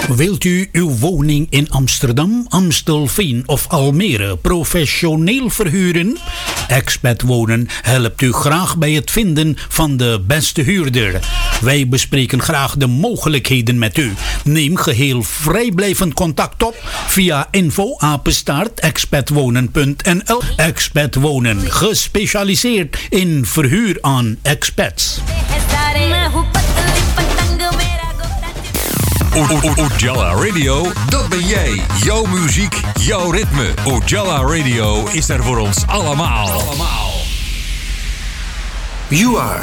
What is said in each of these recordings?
Wilt u uw woning in Amsterdam, Amstelveen of Almere professioneel verhuren? Expat Wonen helpt u graag bij het vinden van de beste huurder. Wij bespreken graag de mogelijkheden met u. Neem geheel vrijblijvend contact op via info@expatwonen.nl. Expat Wonen, gespecialiseerd in verhuur aan expats. Ujala Radio, dat ben jij. Jouw muziek, jouw ritme. Ujala Radio is er voor ons allemaal. You are.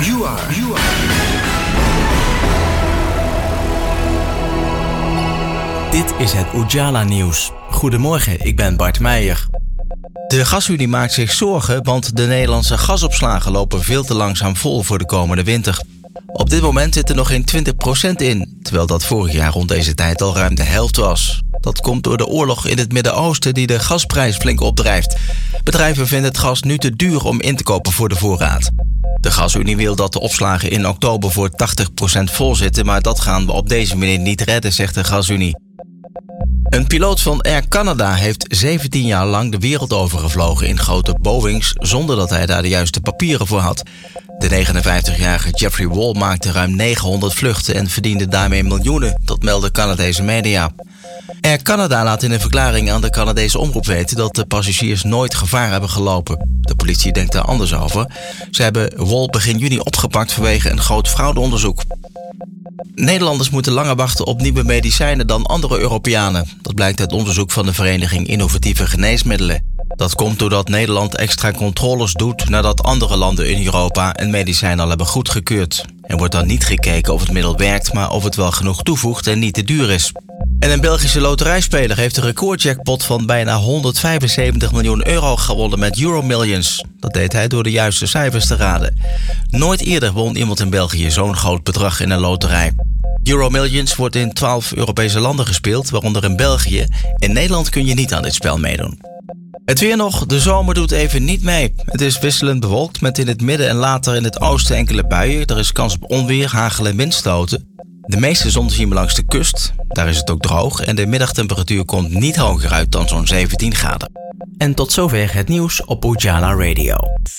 Dit is het Ujala nieuws. Goedemorgen, ik ben Bart Meijer. De Gasunie maakt zich zorgen, want de Nederlandse gasopslagen lopen veel te langzaam vol voor de komende winter. Op dit moment zit er nog geen 20% in, terwijl dat vorig jaar rond deze tijd al ruim de helft was. Dat komt door de oorlog in het Midden-Oosten die de gasprijs flink opdrijft. Bedrijven vinden het gas nu te duur om in te kopen voor de voorraad. De Gasunie wil dat de opslagen in oktober voor 80% vol zitten, maar dat gaan we op deze manier niet redden, zegt de Gasunie. Een piloot van Air Canada heeft 17 jaar lang de wereld overgevlogen in grote Boeings zonder dat hij daar de juiste papieren voor had. De 59-jarige Jeffrey Wall maakte ruim 900 vluchten en verdiende daarmee miljoenen, dat melden Canadese media. Air Canada laat in een verklaring aan de Canadese omroep weten dat de passagiers nooit gevaar hebben gelopen. De politie denkt daar anders over. Ze hebben Wall begin juni opgepakt vanwege een groot fraudeonderzoek. Nederlanders moeten langer wachten op nieuwe medicijnen dan andere Europeanen. Dat blijkt uit onderzoek van de Vereniging Innovatieve Geneesmiddelen. Dat komt doordat Nederland extra controles doet nadat andere landen in Europa een medicijn al hebben goedgekeurd. Er wordt dan niet gekeken of het middel werkt, maar of het wel genoeg toevoegt en niet te duur is. En een Belgische loterijspeler heeft een recordjackpot van bijna 175 miljoen euro gewonnen met Euromillions. Dat deed hij door de juiste cijfers te raden. Nooit eerder won iemand in België zo'n groot bedrag in een loterij. Euromillions wordt in 12 Europese landen gespeeld, waaronder in België. In Nederland kun je niet aan dit spel meedoen. Het weer nog, de zomer doet even niet mee. Het is wisselend bewolkt met in het midden en later in het oosten enkele buien. Er is kans op onweer, hagel en windstoten. De meeste zon zien we langs de kust, daar is het ook droog en de middagtemperatuur komt niet hoger uit dan zo'n 17 graden. En tot zover het nieuws op Ujala Radio.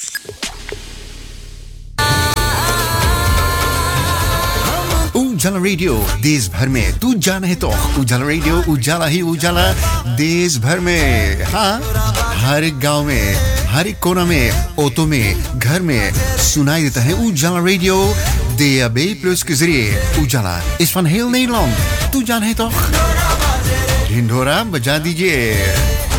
उजाला रेडियो देश भर में तू जाना है तो उजाला रेडियो उजाला ही उजाला देश भर में हाँ हर गांव में हर कोना में ऑटो में घर में सुनाई देता है उजाला रेडियो DAB+ के जरिए उजाला is van heel Nederland तू जाना है तो ढिंढोरा बजा दीजिए